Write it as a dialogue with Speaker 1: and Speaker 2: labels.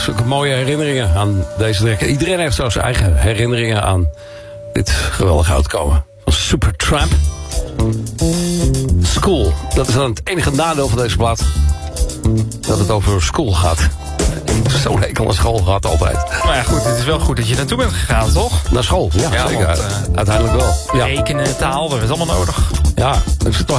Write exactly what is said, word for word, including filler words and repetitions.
Speaker 1: zulke mooie herinneringen aan deze track. Iedereen heeft zo zijn eigen herinneringen aan dit geweldige uitkomen van Supertramp. School, dat is dan het enige nadeel van deze plaat. Dat het over school gaat. Zo'n hekel aan school gehad altijd.
Speaker 2: Maar ja, goed, het is wel goed dat je naartoe bent gegaan, toch?
Speaker 1: Naar school, ja,
Speaker 2: ja
Speaker 1: zeker.
Speaker 2: Want, uh,
Speaker 1: uiteindelijk wel. Ja.
Speaker 2: Rekenen, taal, dat is allemaal nodig.
Speaker 1: Ja, het is toch